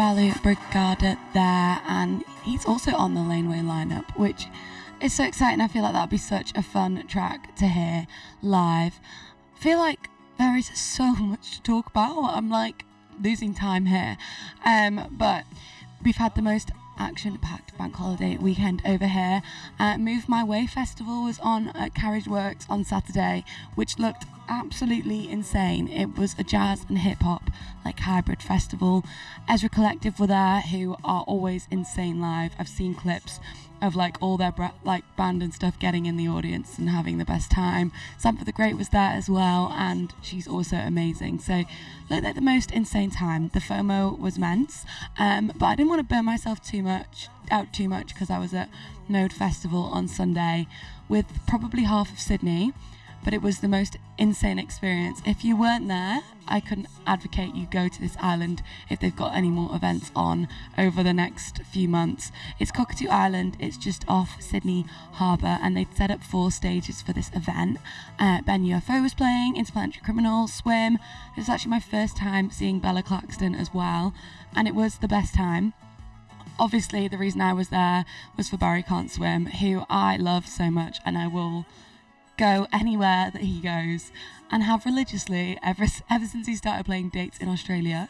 Balu Brigada there, and he's also on the Laneway lineup, which is so exciting. I feel like that'd be such a fun track to hear live. I feel like there is so much to talk about. I'm like losing time here, but we've had the most action-packed bank holiday weekend over here. Move My Way Festival was on at Carriage Works on Saturday, which looked absolutely insane. It was a jazz and hip-hop like hybrid festival. Ezra Collective were there, who are always insane live. I've seen clips of like all their band and stuff getting in the audience and having the best time. Samantha the Great was there as well, and she's also amazing. So looked like the most insane time. The FOMO was immense, but I didn't want to burn myself out too much because I was at Mode Festival on Sunday with probably half of Sydney, but it was the most insane experience. If you weren't there, I couldn't advocate you go to this island if they've got any more events on over the next few months. It's Cockatoo Island, it's just off Sydney Harbour, and they'd set up 4 stages for this event. Ben UFO was playing, Interplanetary Criminal, Swim. It was actually my first time seeing Bella Claxton as well, and it was the best time. Obviously, the reason I was there was for Barry Can't Swim, who I love so much, and I will go anywhere that he goes, and have religiously ever since he started playing dates in Australia.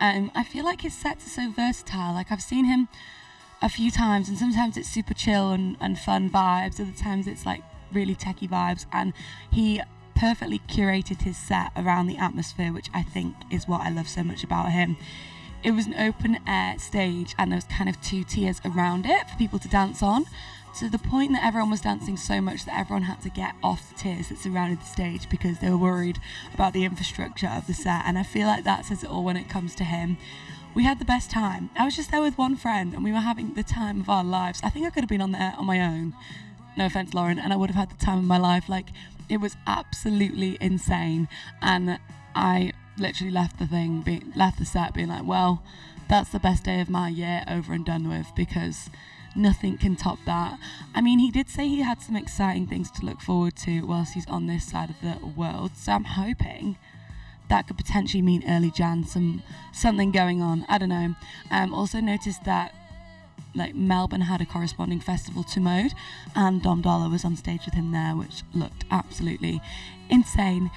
I feel like his sets are so versatile. Like, I've seen him a few times, and sometimes it's super chill and fun vibes, other times it's like really techie vibes, and he perfectly curated his set around the atmosphere, which I think is what I love so much about him. It was an open air stage, and there was kind of 2 tiers around it for people to dance on, to the point that everyone was dancing so much that everyone had to get off the tiers that surrounded the stage because they were worried about the infrastructure of the set. And I feel like that says it all when it comes to him. We had the best time. I was just there with one friend, and we were having the time of our lives. I think I could have been on there on my own, no offense Lauren, and I would have had the time of my life. Like, it was absolutely insane, and I literally left the set being like, well, that's the best day of my year over and done with, because nothing can top that. I mean, he did say he had some exciting things to look forward to whilst he's on this side of the world, so I'm hoping that could potentially mean early Jan, something going on. I don't know. Also noticed that like Melbourne had a corresponding festival to Mode, and Dom Dollar was on stage with him there, which looked absolutely insane.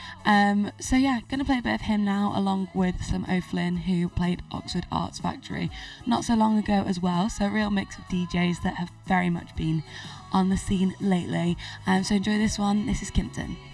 So yeah, gonna play a bit of him now, along with some O'Flynn, who played Oxford Arts Factory not so long ago as well. So a real mix of DJs that have very much been on the scene lately. So enjoy this one. This is Kimpton.